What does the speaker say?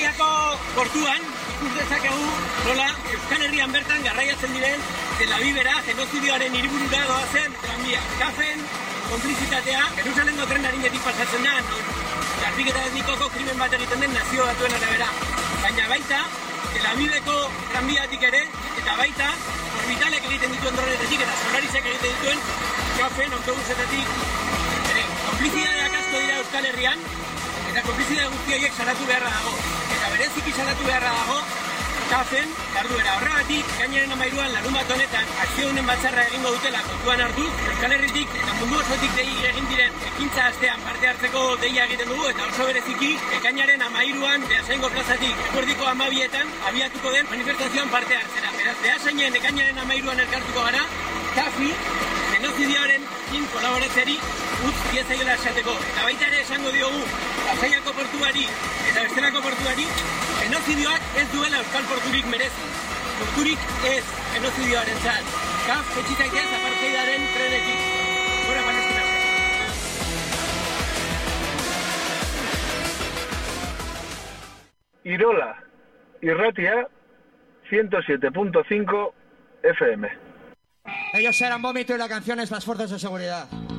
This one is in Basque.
Lasaiako portuan ikus dezakegu nola Euskal Herrian bertan garraiatzen diren Tel Avivera genozidioaren hiriburura doazen tranbia. Kafen konplizitatea Jerusalengo tren arinetik pasatzen da, garbiketa etnikoko krimen bat egiten den Nazio Batuen arabera. Baina baita Tel Aviveko tranbiatik ere, eta baita orbitalek egiten dituen dronetetik eta Solarisek egiten dituen kafen autobusetetik ere. Konplizidadeak asko dira Euskal Herrian, eta konplizidade guzti horiek salatu beharra dago. Eta bereziki salatu beharra dago kafen jarduera. Horregatik, ekainaren 13an larunbat honetan akzio honen batzarra egingo dutela kontuan hartu, Euskal Herritik eta mundu osotik dei egin diren ekintza astean parte hartzeko deia egiten dugu, eta oso bereziki ekainaren 13an Beasaingo plazatik eguerdiko 12etan abiatuko den manifestazioan parte hartzera. Beraz, Beasainen ekainaren 13an elkartuko gara, kafi genozidioarekin kolaboratzeari utz diezaiola esateko. Eta baita ere esango diogu Lasaiako portuari eta bestelako portuari genozidioak ez duela euskal porturik merezi. Porturik ez genozidioarentzat. Kaf etxitaitea apartheidaren trenetik. Gora Palestina. Irola, Irratia, 107.5 FM. Ellos eran Vómito y la canción es Las Fuerzas de Seguridad.